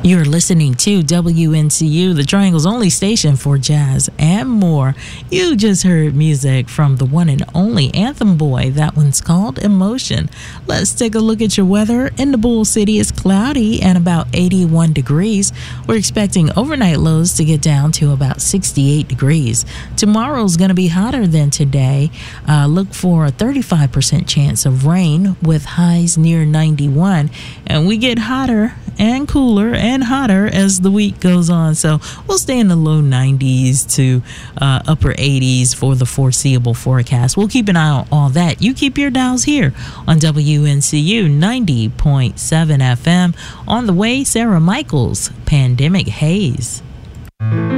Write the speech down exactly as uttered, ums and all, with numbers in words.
You're listening to W N C U, the Triangle's only station for jazz and more. You just heard music from the one and only Anthem Boy. That one's called Emotion. Let's take a look at your weather. In the Bull City, it's cloudy and about eighty-one degrees. We're expecting overnight lows to get down to about sixty-eight degrees. Tomorrow's going to be hotter than today. Uh, look for a thirty-five percent chance of rain with highs near ninety-one. And we get hotter and cooler and hotter as the week goes on, so we'll stay in the low nineties to uh, upper eighties for the foreseeable forecast. We'll keep an eye on all that. You keep your dials here on W N C U ninety point seven F M. On the way, Sarah Michaels, Pandemic Haze.